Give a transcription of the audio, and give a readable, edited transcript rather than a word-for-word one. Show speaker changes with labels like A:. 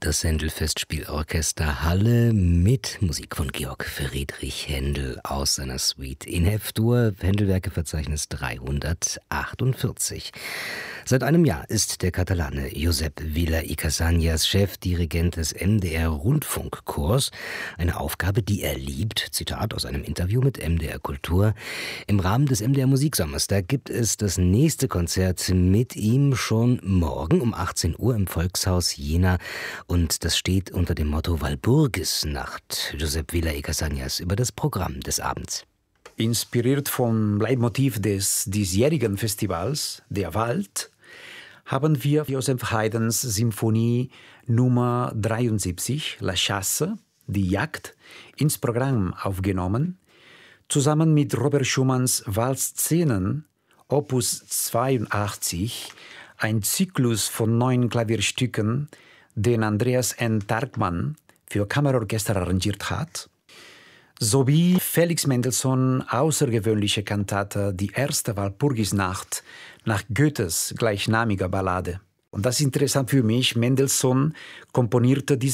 A: Das Händel-Festspielorchester Halle mit Musik von Georg Friedrich Händel aus seiner Suite in F-Dur, Händelwerkeverzeichnis 348. Seit einem Jahr ist der Katalane Josep Vila i Casañas Chefdirigent des MDR-Rundfunkchors. Eine Aufgabe, die er liebt. Zitat aus einem Interview mit MDR Kultur. Im Rahmen des MDR Musiksommers, da gibt es das nächste Konzert mit ihm schon morgen um 18 Uhr im Volkshaus Jena. Und das steht unter dem Motto Walpurgisnacht. Josep Vila i Casañas über das Programm des Abends.
B: Inspiriert vom Leitmotiv des diesjährigen Festivals, der Wald, haben wir Joseph Haydns Symphonie Nummer 73, La Chasse, die Jagd, ins Programm aufgenommen, zusammen mit Robert Schumanns Waldszenen, Opus 82, ein Zyklus von 9 Klavierstücken, den Andreas N. Tarkman für Kammerorchester arrangiert hat, sowie Felix Mendelssohn außergewöhnliche Kantate Die erste Walpurgisnacht nach Goethes gleichnamiger Ballade. Und das ist interessant für mich, Mendelssohn komponierte diese